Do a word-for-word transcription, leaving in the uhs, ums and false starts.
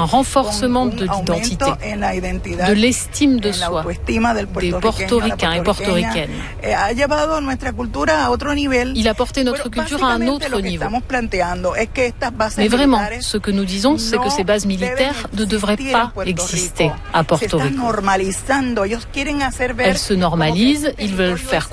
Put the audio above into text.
renforcement de l'identité, de l'estime de soi des portoricains et portoricaines. Il a porté notre culture à un autre niveau. Mais vraiment, ce que nous disons, c'est que ces bases militaires ne devraient pas exister à Porto Rico. Elles se normalisent, ils veulent faire